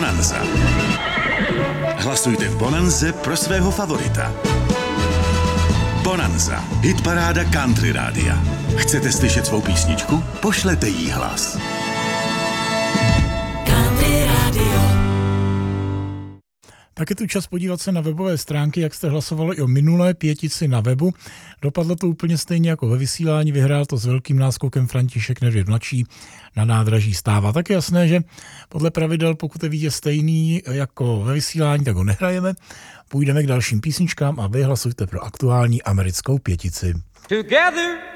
Bonanza. Hlasujte v Bonanze pro svého favorita. Bonanza. Hitparáda Country Rádia. Chcete slyšet svou písničku? Pošlete jí hlas. Country Radio. Tak je tu čas podívat se na webové stránky, jak jste hlasovali i o minulé pětici na webu. Dopadlo to úplně stejně jako ve vysílání, vyhrál to s velkým náskokem František Nedvěd mladší na nádraží Stáva. Tak je jasné, že podle pravidel, pokud je vítěz stejný jako ve vysílání, tak ho nehrajeme. Půjdeme k dalším písničkám a vy hlasujte pro aktuální americkou pětici. Together